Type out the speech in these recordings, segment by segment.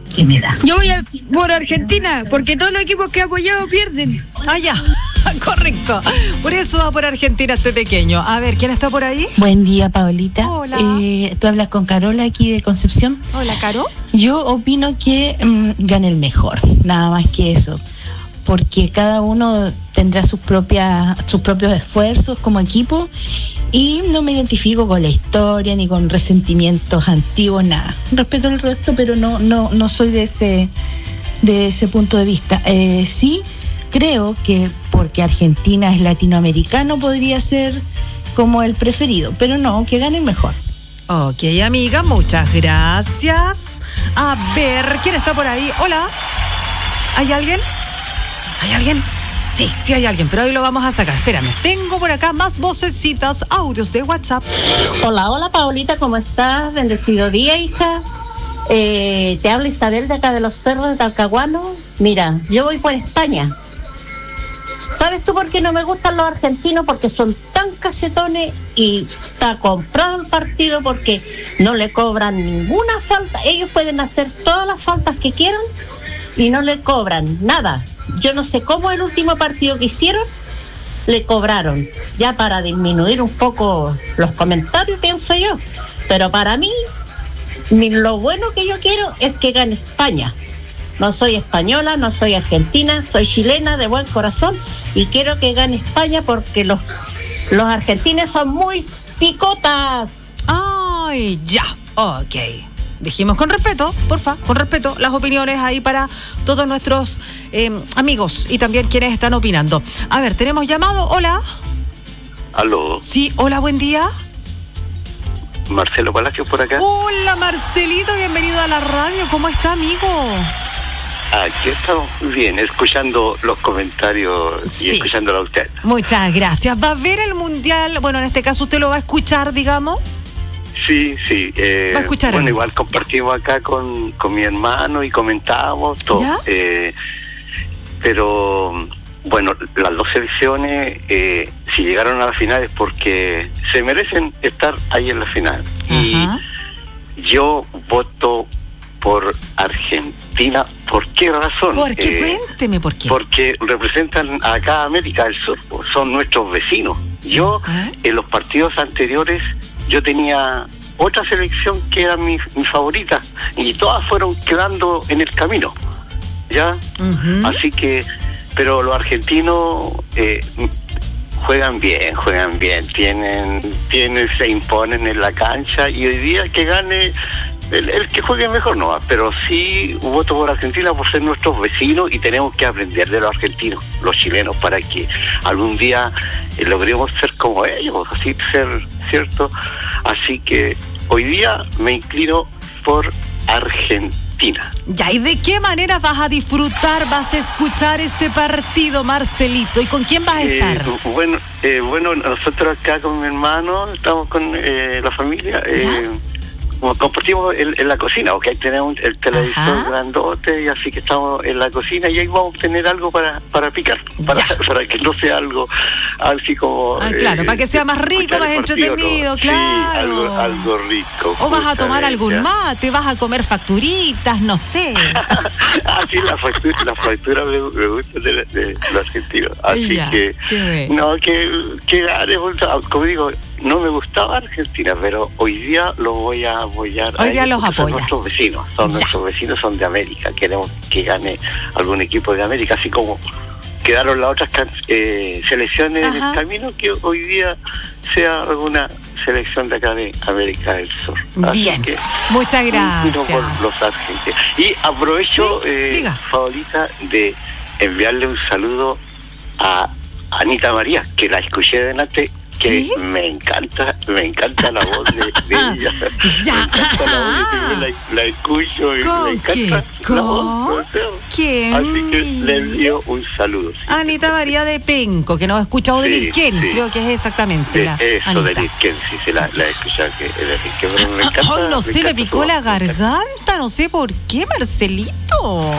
que me da. Yo voy por Argentina, porque todos los equipos que he apoyado pierden. Ah, ya. Correcto. Por eso va por Argentina este pequeño. A ver, ¿quién está por ahí? Buen día, Paolita. Hola. Tú hablas con Carola aquí de Concepción. Hola, Caro. Yo opino que gane el mejor, nada más que eso. Porque cada uno tendrá sus propios esfuerzos como equipo y no me identifico con la historia ni con resentimientos antiguos, nada. Respeto el resto, pero no soy de ese punto de vista. Sí creo que porque Argentina es latinoamericano podría ser como el preferido, pero no, que gane el mejor. Ok, amiga, muchas gracias. A ver, ¿quién está por ahí? Hola. ¿Hay alguien? ¿Hay alguien? Sí hay alguien, pero hoy lo vamos a sacar. Espérame, tengo por acá más vocecitas, audios de WhatsApp. Hola, Paolita, ¿cómo estás? Bendecido día, hija. Te habla Isabel de acá de los Cerros de Talcahuano. Mira, yo voy por España. ¿Sabes tú por qué no me gustan los argentinos? Porque son tan cachetones y está comprado el partido porque no le cobran ninguna falta. Ellos pueden hacer todas las faltas que quieran y no le cobran nada. Yo no sé cómo el último partido que hicieron le cobraron, ya para disminuir un poco los comentarios, pienso yo. Pero para mí, lo bueno que yo quiero es que gane España. No soy española, no soy argentina, soy chilena de buen corazón y quiero que gane España porque los argentinos son muy picotas. Ay, ya, ok. Dijimos con respeto, porfa, con respeto, las opiniones ahí para todos nuestros amigos y también quienes están opinando. A ver, tenemos llamado, hola. Aló. Sí, hola, buen día. Marcelo Palacios por acá. Hola, Marcelito, bienvenido a la radio, ¿cómo está, amigo? Aquí estamos bien, escuchando los comentarios y escuchándola a usted. Muchas gracias. ¿Va a ver el Mundial? Bueno, en este caso usted lo va a escuchar, digamos. Sí. Va a escuchar. Bueno, igual compartimos acá con mi hermano y comentábamos todo. ¿Ya? Pero, bueno, las dos selecciones, si llegaron a la final es porque se merecen estar ahí en la final. Ajá. Y yo voto por Argentina. ¿Por qué razón? ¿Por qué? Cuénteme por qué. Porque representan acá a América del Sur, son nuestros vecinos. Yo, en los partidos anteriores, yo tenía otra selección que era mi favorita y todas fueron quedando en el camino, ¿ya? Uh-huh. Así que, pero los argentinos juegan bien, se imponen en la cancha y hoy día que gane el que juegue mejor no, pero sí voto por Argentina por ser nuestros vecinos y tenemos que aprender de los argentinos, los chilenos, para que algún día logremos ser como ellos, así ser, ¿cierto? Así que hoy día me inclino por Argentina. Ya, ¿y de qué manera vas a disfrutar, vas a escuchar este partido, Marcelito? ¿Y con quién vas a estar? Bueno, nosotros acá con mi hermano, estamos con la familia, compartimos en la cocina, porque ahí tenemos el televisor grandote y así que estamos en la cocina y ahí vamos a tener algo para picar, para que no sea algo así como... claro, para que sea más rico, más entretenido, claro. Sí, algo rico. O vas a tomar algún mate, vas a comer facturitas, no sé. Sí, la factura me gusta de los argentinos. Así que, no, que gane, como digo, no me gustaba Argentina, pero hoy día lo voy a apoyar. Hoy día los apoyas. Son nuestros vecinos, son de América. Queremos que gane algún equipo de América, así como quedaron las otras selecciones en el camino, que hoy día sea alguna selección de acá de América del Sur. Bien, así que, muchas gracias. Por los argentinos. Y aprovecho, Favorita, de enviarle un saludo a Anita María, que la escuché delante, que me encanta la voz de ella. Ya. Me encanta la voz de ella, la escucho y me encanta la voz. ¿Quién? Así que le envío un saludo. Anita María de Penco, que nos ha escuchado de Lirquén, creo que es exactamente la eso, de Lirquén, sí, la he escuchado, que de Lirquén, pero me encanta. Ay, no sé, me picó la garganta, no sé por qué, Marcelito.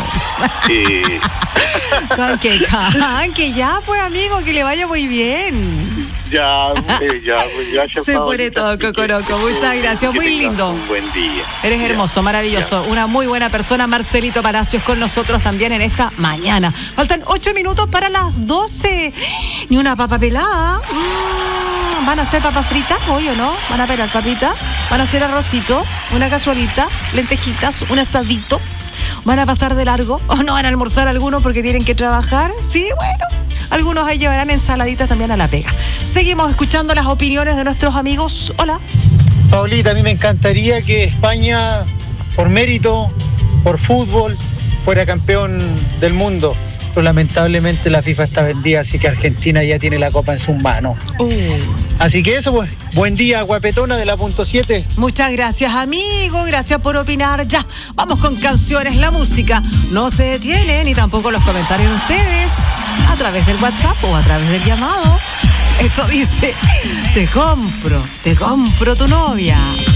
Sí. Que ya, pues, amigo, que le vaya muy bien. Ya, gracias. Se pone todo, Cocoroco. Muchas gracias, muy lindo. Un buen día. Eres hermoso, maravilloso. Una muy buena persona, Marcelito Palacios, con nosotros también en esta mañana. Faltan 8 minutos para las 12. Ni una papa pelada. ¿Van a hacer papas fritas hoy o no? ¿Van a pelar papita? ¿Van a hacer arrocito? ¿Una cazuelita? ¿Lentejitas? ¿Un asadito? ¿Van a pasar de largo? ¿O no van a almorzar algunos porque tienen que trabajar? Sí, bueno. Algunos ahí llevarán ensaladitas también a la pega. Seguimos escuchando las opiniones de nuestros amigos. Hola. Paulita, a mí me encantaría que España, por mérito, por fútbol, fuera campeón del mundo. Pero lamentablemente la FIFA está vendida, así que Argentina ya tiene la copa en sus manos. Así que eso, pues, buen día, guapetona de la .7. Muchas gracias, amigo, gracias por opinar. Ya, vamos con canciones, la música no se detiene, ni tampoco los comentarios de ustedes, a través del WhatsApp o a través del llamado. Esto dice, te compro tu novia.